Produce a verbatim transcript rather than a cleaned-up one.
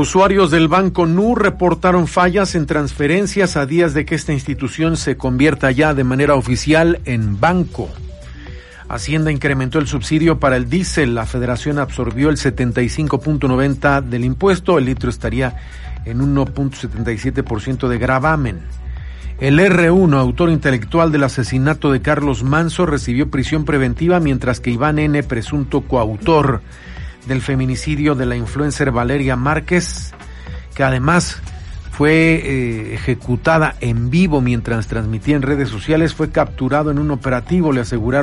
Usuarios del Banco Nu reportaron fallas en transferencias a días de que esta institución se convierta ya de manera oficial en banco. Hacienda incrementó el subsidio para el diésel. La Federación absorbió el setenta y cinco punto noventa por ciento del impuesto. El litro estaría en uno punto setenta y siete por ciento de gravamen. El erre uno, autor intelectual del asesinato de Carlos Manso, recibió prisión preventiva, mientras que Iván N., presunto coautor del feminicidio de la influencer Valeria Márquez, que además fue eh, ejecutada en vivo mientras transmitía en redes sociales, fue capturado en un operativo. Le aseguraron